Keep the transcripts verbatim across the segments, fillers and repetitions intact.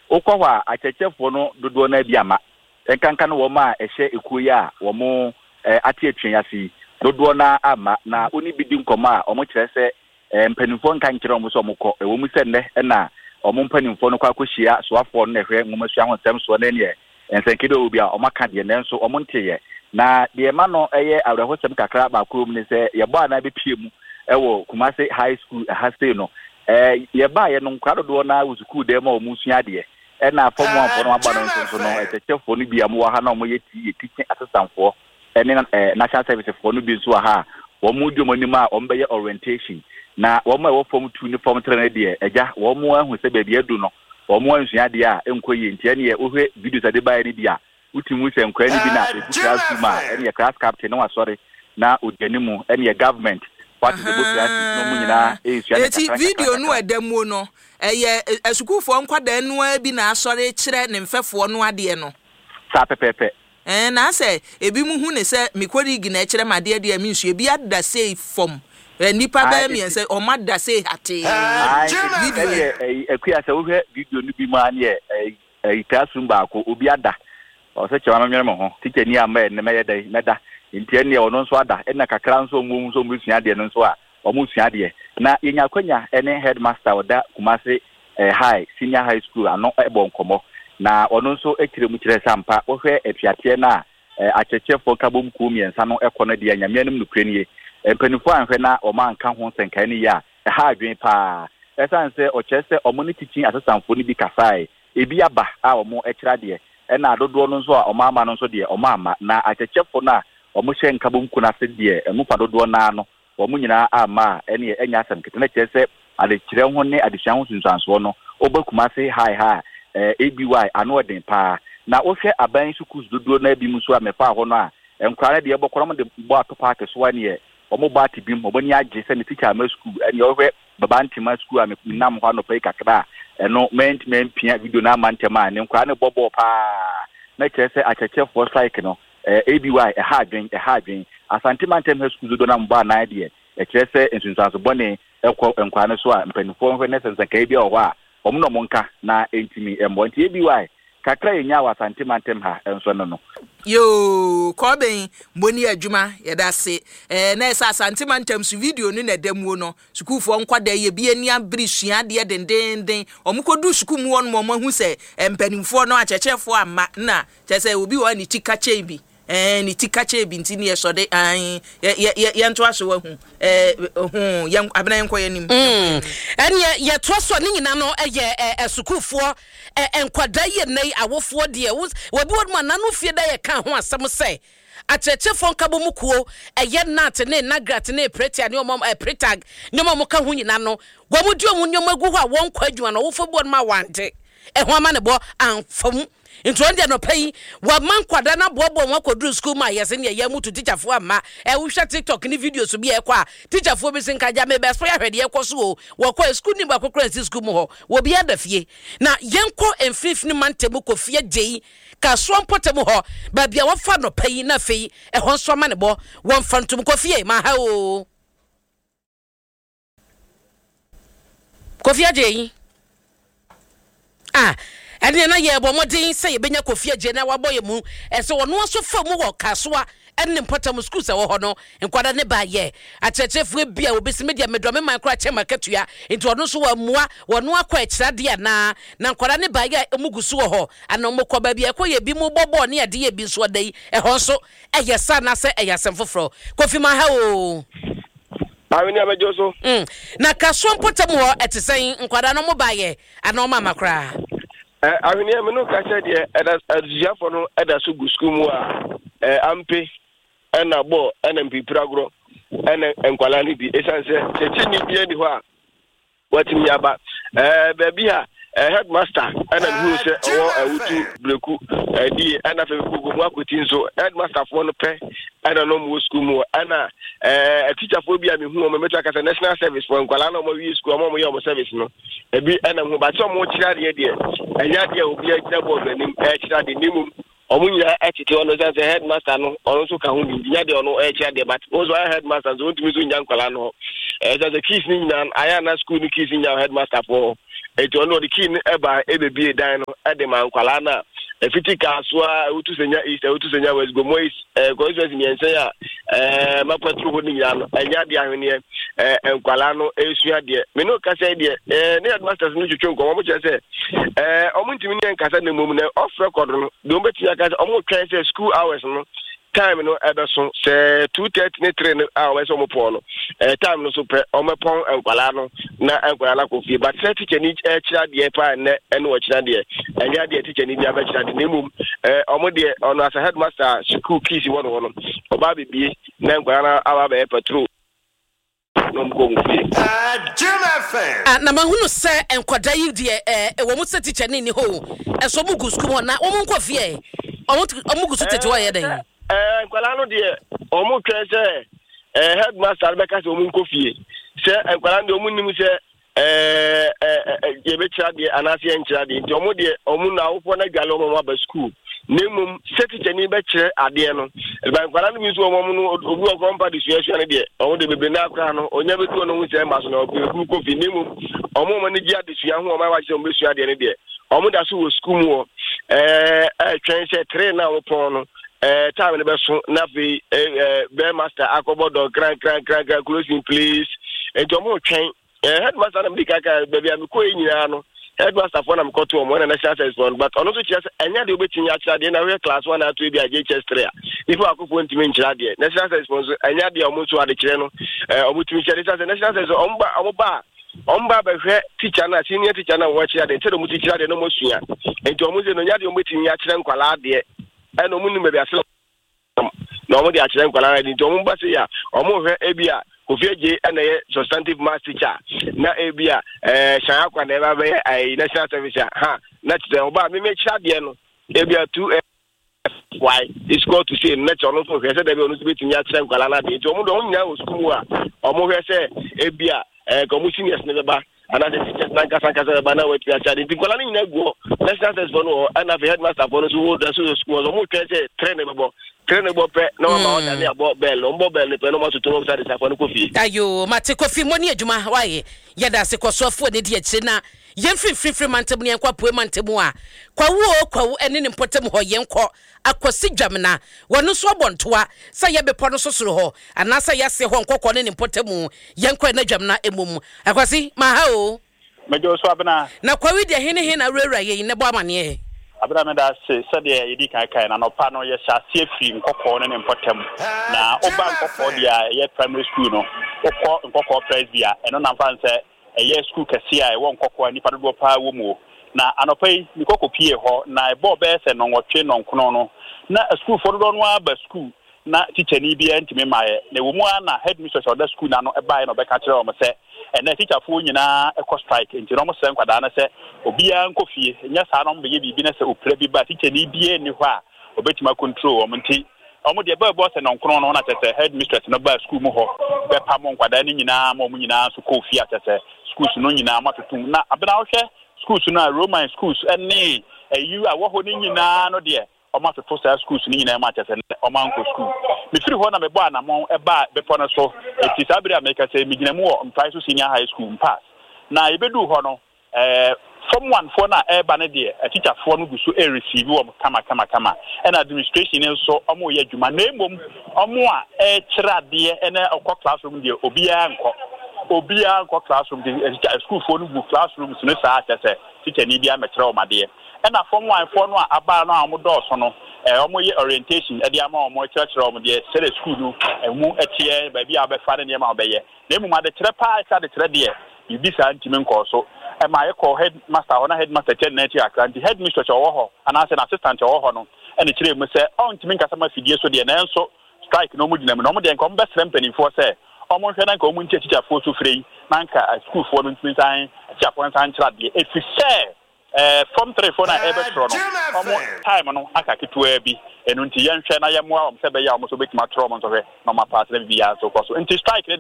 okwa achechefo no dodo na biama enkanka no wo ma ehye ekuyi a wo mo ate atwen yasi dodo na ama na oni bidi nkoma a omo kire se mpanimfo nkan kire omo so omo ko ewo mu se ne na omo mpanimfo no kwa kohyia so afo no ehwe ngomasua honsem so na ne ensenkide obi a omo ka de ne nso omo nteye na de ma no eye awrehosem kakra ba krom ne se ye ba na be pie mu ewo Kumasi high school ha stay no eh ye ba ye no nkwa dodo na uzuku de ma omo sua de e na afọ mo afọ no aba no nso no etechefo no bia mo ha na omo ye ti ye teaching assistant for ene national service for no bi nso ha wo mu di omonim a omo be orientation na wo ma wo form two ni form three na de eja wo mu ahu se ba bia du no wo mu ansua de a enkoye ntia ne ye ohwe videos ade ba ye bia utimu se nkwa ni bi na ebu class ma ene ye class captain no sorry na odanimu ene ye government what is the book class no mu nyina e sua eti video no edemu no eye esukufo nkwada no bi na asore kire ne mfefo no ade no sa pepepe eh na se ebi mu hu ne se mikori gi na kire made de mi nsu ebi ada say form nipa ba mi se o mada say hate video e ekuya se wo hwe video no bi ma ne e e classroom ba ko obi ada o se chewa menwere mo ho teacher ni ama ne meye dai meda ntie ne ono nso ada e na kakra nso mu nso mu sua de no nso a o mu sua de na yenya kwanya ene headmaster oda Kumasi eh, high senior high school ano ebo nkomo na ono nso ekire mu kire sampa wo hwe efiate na eh, achechefo kabom ku miensa no ekono de anyame anim nukure nie empanifo anhwe na o man ka ho senkan ni ya e ha adwen pa esanse o chese o mo ni teaching assistant ni bi kasai ebi aba a o mo ekira de e na dodo no nso a o ma ama no nso de o ma ama na achechefo na o mo hye nkabom ku na se de emu pa dodo na no o mo nyina ama ene enya asem kete na chese ade kire ho ne adehia ho sunsanso no oba Kumasi high high eh A B Y anoden pa na wo hwe aban schools dodo na bi mu so a mefa ho no a enkware de ebokoro de bo atopa keso ne ye omo ba ti bim obani age se ne teacher ma school ene wo hwe baba ntima school a me nam ho no pe kakra eno ment men pia video na mantema ne enkware ne bobo pa na chese acheche for strike no eh A B Y e ha adwen e ha adwen asante mantem school dodo na mba na de e chese ensunsanso bone ekwo enkware so a mpanifo hwe ne sense kai bi o ho a omo no monka na entimi embo nti A B Y kakra yenya wasante mantem ha enso no no yo koben mboni adwuma yeda se eh na esa asante mantem su video ni na damuo no sukufo nkwada ye bi ani abrisua de dendenden omukodu suku mu won mo hu se empanimfo no achechefo ama na chese obi wa ni tikache bi eh ni tikache bi ntini ye sode an ye ye ye nto aso hu eh hu ye abena enko ye nim mm ene ye to so ni nyina no eye esukufo enkwada ye nei awofo de wabi won ma nanu fie da ye ka ho asem se achechefo nkabo mukuo eye nat ne nagrat ne pretia ne omom pretag ne omom ka ho nyina no gwamudi omu nyom agu ho a won kwa adwuma no wofo bo ma wante ehwo ama ne bo anfam Intuandia no pay wa man kwada na bobo wa kodru school ma yese ne ye mutu teacher fo ama e wo hwa TikTok ni videos bi e kwa teacher fo bi sinka ja me be so ya hwede ye koso o wo kwa school ni ba kokra si school mu ho wo bi ada fie na yenko enfifini mantemu ko fie jei ka so mpotemu ho ba bia wo fa no pay na fei e ho so ma ne bo wo mfantum ko fie ma ha o ko fie jei ah ene na ye bo modin say ye benya kofia je na waboye mu ese wono so fa mu wo kasoa ene mpatam school se wo ho no enkwada ne ba ye achechefu bia obisi media medome man kra che marketua enti wono so wa mua wono akwa ekira de na na enkwada ne ba ye emugusu wo ho ana mo kwa ba bia ko ye bi mu bobo ne ade ye bi so dai e ho so eye sa na se eye asem foforo kofi ma ha o Awini abejo so mm na kaso mpatam ho etesen enkwada no mo ba ye ana o mama kra eh awini me no ka che de eda aduafo no eda so gu school mu a eh ampe ena bo ena mpipiragro ena enkwala ni bi esanse chechi ni bi eni ho a watimi yaba eh baby ha headmaster ena hu se o awutu breku di ena fe gugu mu akoti nso headmaster fo no pe ena no mu school mu ena eh teacher fo bi a me hu o me mecha kasa national service for enkwala no mo wi school mo mo ye mo service no ebi ena hu ba che mo kira de de enya de obi a kira bo nim e kira de nimum omunya etiti ono say headmaster no ono so ka hu bi nya de ono e kira de but ozo headmaster so ntumi so nya enkwala no eh say the keys ni nya aya na school ni keys nya headmaster for eto no the key eba ebebie dan no e de man kwala na efiti kaswa utu senya east utu senya west go mois eh go so nyense ya eh mapatru ho ni ya no enya de ahwene eh enkwala no esua de me no kasa de eh ne headmasters no twetwe nko mo che se eh omuntimi ne nkasa na mum na off record no de obetia kasa omo twen se school hours no time no ebeso se two thirty ne three hours omo pon no eh time no so pe omo pon enkwala no na enkwala ko fie but se teacher ni e kira de pa ne ene wo kira de enya de teacher ni bia ba kira de nemum eh omo de ono as headmaster school keys wo no no oba bibie na enkwala aba ba patrol no mko mfie ah Jim F M na mahunu se enkwada yi de eh wo mu se teacher ni ni ho eso mu gu school na wo mu nko fie omo omo gu so tete wa ye den eh enkwala no de omo twen se eh headmaster be ka se omo nko fie se enkwala de omo nim se eh eh ye be kira de anase en kira de nti omo de omo na wo na gale omo ma ba school nemum teacher ni be kire ade no ba enkwala no bi so omo no obi o kompa de suasu ne de omo de bebe na akra no onya be tu no hu se ma so na obi ko fi nemum omo mo ne gi ade sua hu omo wa se omo be sua de ne de omo da so wo school mu eh eh twen se three na wo pon no eh time ne be so na fi eh be master akobodo grand grand grand grand closing please ento mo twen eh headmaster na mbika ka baby am ko nyina no headmaster for na mkoto mo na national service fund but ono so chia enya de obetini a chia de na we class one na two bi a J H S three a if akofo ntimi nchira de national service fund enya de omo so ade kire no eh omo timi chia de national service omba omba omba ba hwe teacher na senior teacher na wo chia de ntedo mu teacher de no mo sua enti omo se no nya de obetini a kire nkwala de e no mu nu be ase na omo de a kire nkwala de nti omo ba se ya omo hwe ebia Ofieje and a substantive math teacher. Na ebia eh Shayakwa never be a national service ha not the oba me make chadiano ebia two why it's called to say natural for say dey onu be tinya kire nkwala na de omo do nya o school a omo hwe say ebia eh komu seniors ne ba ana de teachers na kasa kasa ba na we tia chadi nkwala ni na go national service for no and have headmaster for no so the school omo tell say train be bo train bo pe no ma o dani abo bell ombo bell pe no ma so to no sa de sa for no kofi ayo mate kofi mo ni adwuma waye yeda se kosofo ne de akire na yemfin frifri mantem ne kwa poe mantem a kwa wo kwa wo ene ne potem ho yenko akosi dwamna wono so bontoa sa ye bepo no sosoro ho anasa yase ho nkokọ ne ne potem yenko na dwamna emom akwasi ma ha o mejo so abena na kwa wi de hene hene na rura ye ne bo amane abra me da se sade yedi kan kan na no pa no ye sha se free nkokọ ne ne potem na oba nkokọ dia ye primary school no okọ nkokọ presbia eno na fan se eye school kase a e won nkokọ ni pa do pa wo mu na anopai ni kokọ pie ho na e bo be se no nwotwe no nkono no na school for do no aba school na teacher ni bia ntime maaye na wo mu na headmistress of the school na no e bai no be ka kire o mo se e na teacher fo nyina e ko strike nti no mo se nkwada na se obia nkofie nya sa no mbe ye bibi na se opra bi ba teacher ni bia ni ho a obetima control o mo nti o mo de ba bo se no nkono no na tete headmistress no ba school mu ho be pa mo nkwada ni nyina mo mo nyina so ko fie atete schools no nyina matotum na abena wo hwe schools na Roman schools ene ayu a wo ho ni nyina no de o ma to sa schools ni nyina ma tete o ma nko school me firi ho na me bo anamon e ba be po no so eti sabiri america say me gina mu o mpai so senior high school pass na ebedu ho no eh from one for na e ba ne de a teacher for no gu so e receive wo kama kama kama and administration so omo ye adwuma na emom omo a e kira de ene okọ classroom de obia nko obia nko classroom de school for no gu classroom so no sa tete teacher ni bia me kira o made and na from one for no aba no amodo so no eh omo ye orientation e de ama omo kira kira omo de sele school no emu etie ba bia be fa ne ma obeye na emom ade kira pa sa de kira de bibi sa ntimi nko so e ma ye call headmaster ona headmaster ten ninety akranti headmistress owo ho ana se na assistant owo ho no e ne kire mu se on ntimi nkasa ma fidie so de na enso strike no mu dina mu no mo de nko be srem panifo se omo hwe na nka omu ntia teacher fo so frei na nka school fo no ntimi san teacher fo san kira de e fi se eh from three four na e be tro no omo time no aka kitua bi enu nti ye nhwe na ye moa om se be ya omo so betima tro mo so hwe no ma pass na bi ya so ko so nti strike ne de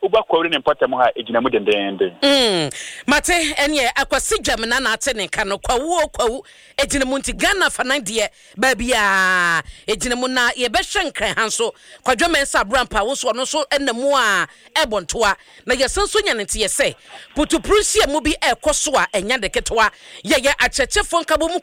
uba kwori ne mpatam ha ejina mu dendende mm mate enye akwasi dwam na na ate ne ka no kwawo kwawo ejina mu nti Ghana fanan de ba bia ejina mu na ye be hwenkran hanso kwadwam ensa brampa wo so no so enamu a ebontoa na ye sanso nya ne te ye se putuprusia mu bi ekoso a enya de ketwa ye ye achechefo nkabo mu